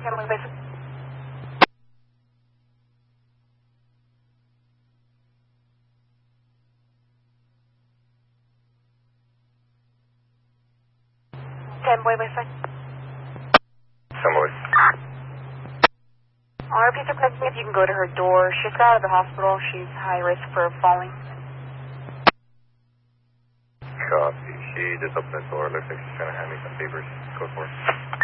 Family base. 10 boy Wi-Fi. Some boys. RP requesting if you can go to her door. She's got out of the hospital. She's high risk for falling. Copy. She just opened the door. Looks like she's trying to hand me some papers. Go for it.